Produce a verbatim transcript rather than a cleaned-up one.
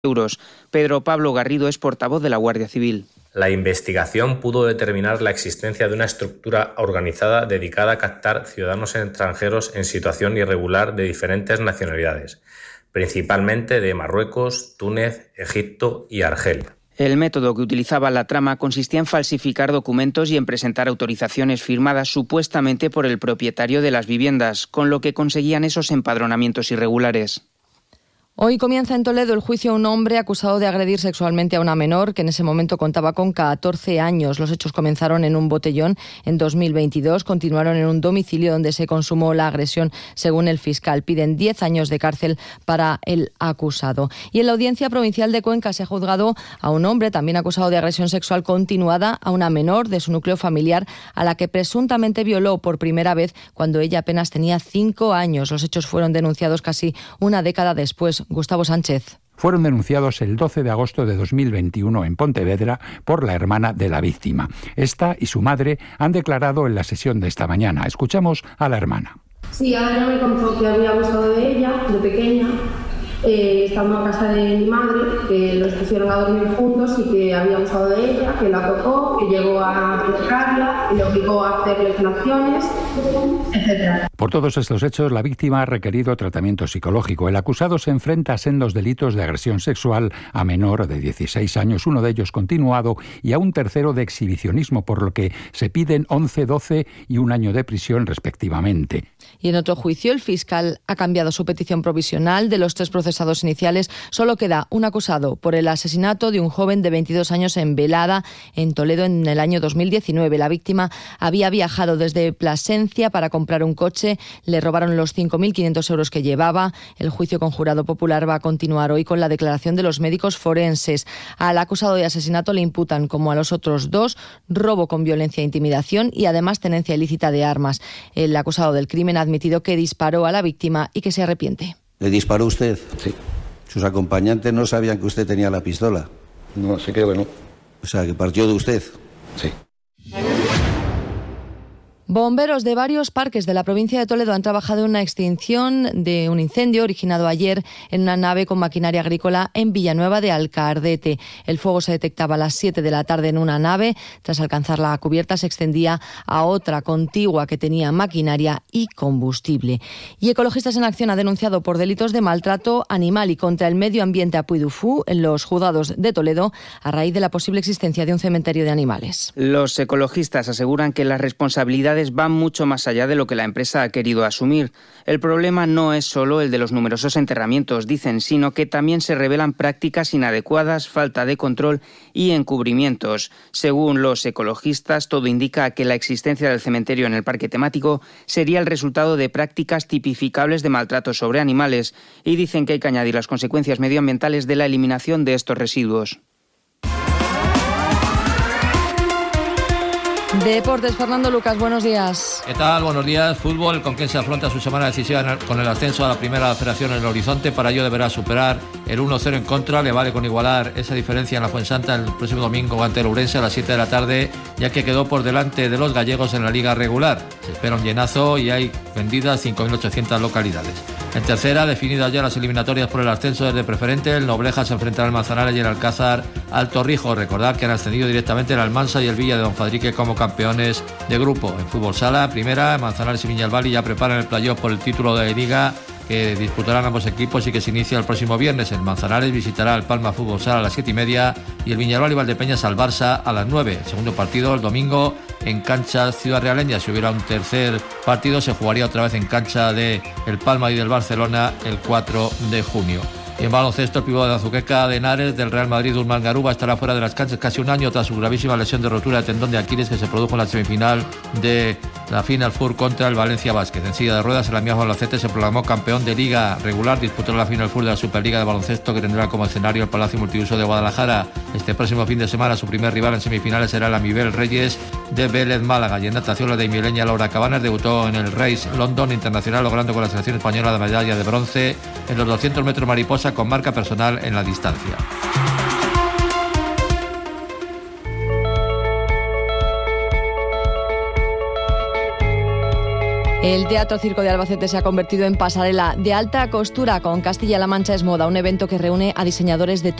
euros. Pedro Pablo Garrido es portavoz de la Guardia Civil. La investigación pudo determinar la existencia de una estructura organizada dedicada a captar ciudadanos extranjeros en situación irregular de diferentes nacionalidades, principalmente de Marruecos, Túnez, Egipto y Argelia. El método que utilizaba la trama consistía en falsificar documentos y en presentar autorizaciones firmadas supuestamente por el propietario de las viviendas, con lo que conseguían esos empadronamientos irregulares. Hoy comienza en Toledo el juicio a un hombre acusado de agredir sexualmente a una menor que en ese momento contaba con catorce años. Los hechos comenzaron en un botellón en dos mil veintidós, continuaron en un domicilio donde se consumó la agresión, según el fiscal. Piden diez años de cárcel para el acusado. Y en la Audiencia Provincial de Cuenca se ha juzgado a un hombre también acusado de agresión sexual continuada a una menor de su núcleo familiar, a la que presuntamente violó por primera vez cuando ella apenas tenía cinco años. Los hechos fueron denunciados casi una década después. Gustavo Sánchez. Fueron denunciados el doce de agosto de dos mil veintiuno en Pontevedra por la hermana de la víctima. Esta y su madre han declarado en la sesión de esta mañana. Escuchamos a la hermana. Sí, Ana me contó que había abusado de ella, de pequeña. Eh, estaba en casa de mi madre, que los pusieron a dormir juntos y que había abusado de ella, que la tocó, que llegó a penetrarla y le obligó a hacerle felaciones, etcétera. Por todos estos hechos, la víctima ha requerido tratamiento psicológico. El acusado se enfrenta a sendos delitos de agresión sexual a menor de dieciséis años, uno de ellos continuado, y a un tercero de exhibicionismo, por lo que se piden once, doce y un año de prisión respectivamente. Y en otro juicio, el fiscal ha cambiado su petición provisional. De los tres procesados iniciales, solo queda un acusado por el asesinato de un joven de veintidós años en Velada, en Toledo, en el año dos mil diecinueve. La víctima había viajado desde Plasencia para comprar un coche. Le robaron los cinco mil quinientos euros que llevaba. El juicio con jurado popular va a continuar hoy con la declaración de los médicos forenses. Al acusado de asesinato le imputan, como a los otros dos, robo con violencia e intimidación y además tenencia ilícita de armas. El acusado del crimen ha admitido que disparó a la víctima y que se arrepiente. ¿Le disparó usted? Sí. ¿Sus acompañantes no sabían que usted tenía la pistola? No, sí creo que no. O sea, que partió de usted. Sí. Bomberos de varios parques de la provincia de Toledo han trabajado en una extinción de un incendio originado ayer en una nave con maquinaria agrícola en Villanueva de Alcardete. El fuego se detectaba a las siete de la tarde en una nave. Tras alcanzar la cubierta se extendía a otra contigua que tenía maquinaria y combustible. Y Ecologistas en Acción ha denunciado por delitos de maltrato animal y contra el medio ambiente a Puy du Fou en los juzgados de Toledo a raíz de la posible existencia de un cementerio de animales. Los ecologistas aseguran que las responsabilidades van mucho más allá de lo que la empresa ha querido asumir. El problema no es solo el de los numerosos enterramientos, dicen, sino que también se revelan prácticas inadecuadas, falta de control y encubrimientos. Según los ecologistas, todo indica que la existencia del cementerio en el parque temático sería el resultado de prácticas tipificables de maltrato sobre animales y dicen que hay que añadir las consecuencias medioambientales de la eliminación de estos residuos. Deportes, Fernando Lucas, buenos días. ¿Qué tal? Buenos días. Fútbol, el Conquense afronta su semana decisiva con el ascenso a la primera federación en el horizonte. Para ello deberá superar el uno cero en contra. Le vale con igualar esa diferencia en la Fuensanta el próximo domingo ante el Ourense a las siete de la tarde, ya que quedó por delante de los gallegos en la liga regular. Se espera un llenazo y hay vendidas cinco mil ochocientas localidades. En tercera, definidas ya las eliminatorias por el ascenso desde preferente, el Nobleja se enfrentará al Manzanares y el Alcázar al Torrijos. Recordar que han ascendido directamente el Almansa y el Villa de Don Fadrique como campeones de grupo. En fútbol sala, primera, Manzanares y Viñalbali ya preparan el playoff por el título de liga que disputarán ambos equipos y que se inicia el próximo viernes. El Manzanares visitará al Palma Fútbol Sala a las siete y media y el Viñalbal y Valdepeñas al Barça a las nueve. El segundo partido el domingo en cancha Ciudad Realeña. Si hubiera un tercer partido se jugaría otra vez en cancha de el Palma y del Barcelona el cuatro de junio. Y en baloncesto, el pívot de Azuqueca de Henares del Real Madrid, Urman Garuba, estará fuera de las canchas casi un año tras su gravísima lesión de rotura de tendón de Aquiles que se produjo en la semifinal de la Final Four contra el Valencia Basket. En silla de ruedas, el amigo Albacete se proclamó campeón de liga regular, disputó la Final Four de la Superliga de baloncesto que tendrá como escenario el Palacio Multiuso de Guadalajara. Este próximo fin de semana su primer rival en semifinales será el Amibel Reyes de Vélez Málaga. Y en natación, la de mileña Laura Cabanas debutó en el Race London Internacional, logrando con la selección española la medalla de bronce en los doscientos metros mariposa con marca personal en la distancia. El Teatro Circo de Albacete se ha convertido en pasarela de alta costura con Castilla-La Mancha es Moda, un evento que reúne a diseñadores de